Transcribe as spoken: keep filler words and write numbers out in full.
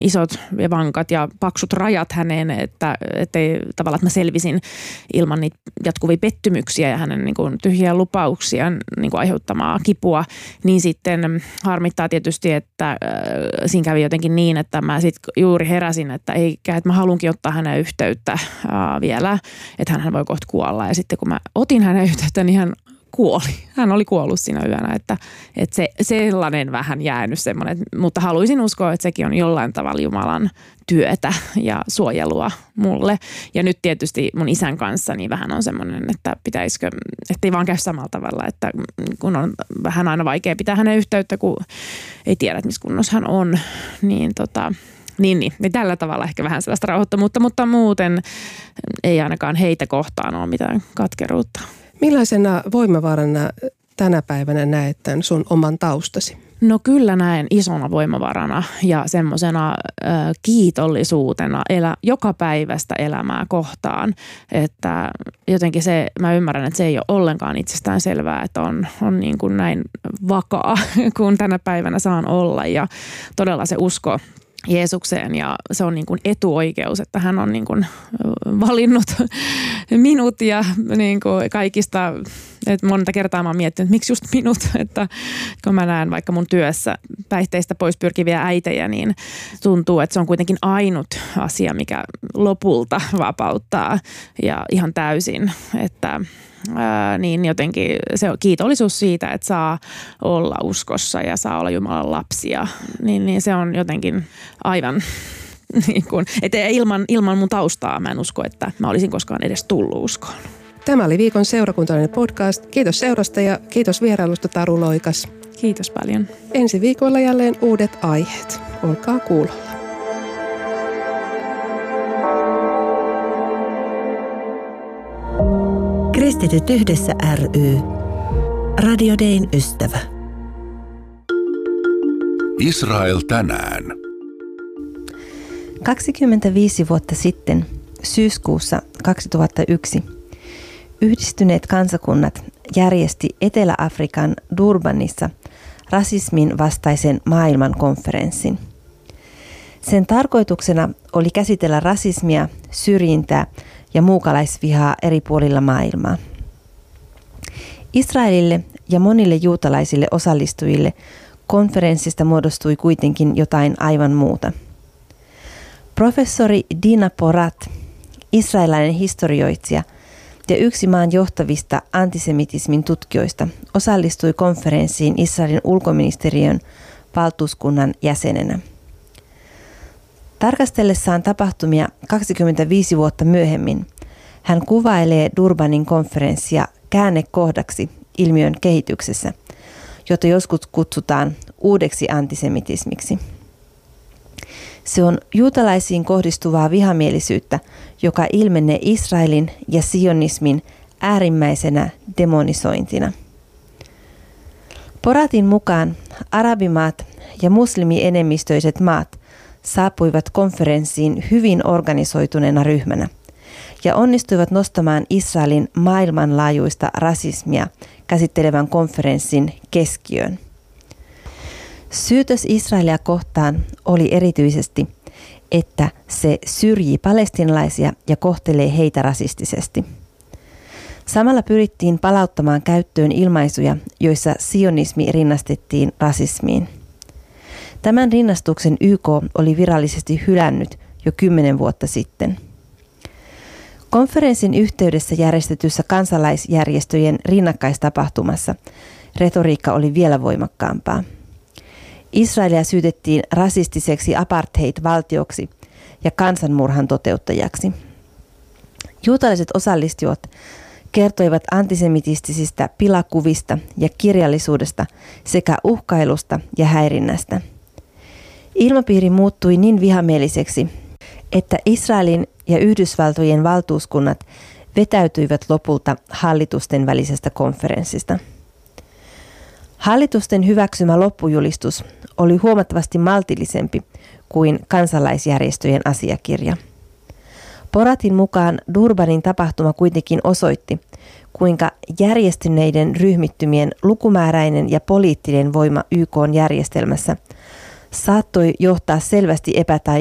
isot ja vankat ja paksut rajat häneen, että ettei tavallaan, että mä selvisin ilman niitä jatkuvia pettymyksiä ja hänen niin kuin tyhjiä lupauksia niin kuin aiheuttamaa kipua, niin sitten harmittaa tietysti, että äh, siinä kävi jotenkin niin, että mä sitten juuri heräsin, että eikä, että mä haluankin ottaa hänen yhteyttä äh, vielä, että hän voi kohta kuolla. Ja sitten kun mä otin hänen yhteyttä, niin hän kuoli. Hän oli kuollut siinä yönä, että, että se, sellainen vähän jäänyt semmoinen, mutta haluaisin uskoa, että sekin on jollain tavalla Jumalan työtä ja suojelua mulle. Ja nyt tietysti mun isän kanssa niin vähän on semmoinen, että pitäisikö, ettei vaan käy samalla tavalla, että kun on vähän aina vaikea pitää hänen yhteyttä, kun ei tiedä, että missä kunnossa hän on, niin tota... Niin, niin, niin tällä tavalla ehkä vähän sellaista rauhoittomuutta, mutta muuten ei ainakaan heitä kohtaan ole mitään katkeruutta. Millaisena voimavarana tänä päivänä näet tämän sun oman taustasi? No kyllä näen isona voimavarana ja semmoisena äh, kiitollisuutena elä, joka päivästä elämää kohtaan. Että jotenkin se, mä ymmärrän, että se ei ole ollenkaan itsestään selvää, että on, on niin kuin näin vakaa, kun tänä päivänä saan olla ja todella se usko Jeesukseen ja se on niin kuin etuoikeus, että hän on niin kuin valinnut minut ja niin kuin kaikista, että monta kertaa mä oon miettinyt, että miksi just minut, että kun mä näen vaikka mun työssä päihteistä pois pyrkiviä äitejä, niin tuntuu, että se on kuitenkin ainut asia, mikä lopulta vapauttaa ja ihan täysin, että Ää, niin jotenkin se on kiitollisuus siitä, että saa olla uskossa ja saa olla Jumalan lapsia, niin, niin se on jotenkin aivan niin kuin, että ilman, ilman mun taustaa mä en usko, että mä olisin koskaan edes tullut uskoon. Tämä oli viikon seurakuntalainen podcast. Kiitos seurasta ja kiitos vierailusta Taru Loikas. Kiitos paljon. Ensi viikolla jälleen uudet aiheet. Olkaa kuulolla. Kristityt yhdessä ry. Radio Dayn ystävä. Israel tänään. kaksikymmentäviisi vuotta sitten, syyskuussa kaksituhattayksi, Yhdistyneet kansakunnat järjesti Etelä-Afrikan Durbanissa rasismin vastaisen maailmankonferenssin. Sen tarkoituksena oli käsitellä rasismia, syrjintää ja muukalaisvihaa eri puolilla maailmaa. Israelille ja monille juutalaisille osallistujille konferenssista muodostui kuitenkin jotain aivan muuta. Professori Dina Porat, israelilainen historioitsija ja yksi maan johtavista antisemitismin tutkijoista, osallistui konferenssiin Israelin ulkoministeriön valtuuskunnan jäsenenä. Tarkastellessaan tapahtumia kaksikymmentäviisi vuotta myöhemmin, hän kuvailee Durbanin konferenssia käännekohdaksi ilmiön kehityksessä, jota joskus kutsutaan uudeksi antisemitismiksi. Se on juutalaisiin kohdistuvaa vihamielisyyttä, joka ilmenee Israelin ja sionismin äärimmäisenä demonisointina. Poratin mukaan arabimaat ja muslimienemmistöiset maat saapuivat konferenssiin hyvin organisoituneena ryhmänä ja onnistuivat nostamaan Israelin maailmanlaajuista rasismia käsittelevän konferenssin keskiöön. Syytös Israelia kohtaan oli erityisesti, että se syrjii palestiinalaisia ja kohtelee heitä rasistisesti. Samalla pyrittiin palauttamaan käyttöön ilmaisuja, joissa sionismi rinnastettiin rasismiin. Tämän rinnastuksen Y K oli virallisesti hylännyt jo kymmenen vuotta sitten. Konferenssin yhteydessä järjestetyssä kansalaisjärjestöjen rinnakkaistapahtumassa retoriikka oli vielä voimakkaampaa. Israelia syytettiin rasistiseksi apartheid-valtioksi ja kansanmurhan toteuttajaksi. Juutalaiset osallistujat kertoivat antisemitistisistä pilakuvista ja kirjallisuudesta sekä uhkailusta ja häirinnästä. Ilmapiiri muuttui niin vihamieliseksi, että Israelin ja Yhdysvaltojen valtuuskunnat vetäytyivät lopulta hallitusten välisestä konferenssista. Hallitusten hyväksymä loppujulistus oli huomattavasti maltillisempi kuin kansalaisjärjestöjen asiakirja. Poratin mukaan Durbanin tapahtuma kuitenkin osoitti, kuinka järjestyneiden ryhmittymien lukumääräinen ja poliittinen voima Y K:n järjestelmässä saattoi johtaa selvästi epäta-